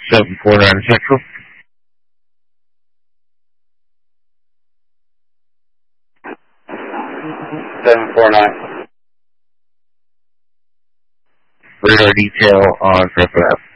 749 Central. 749. Radar detail on Franklin Ave.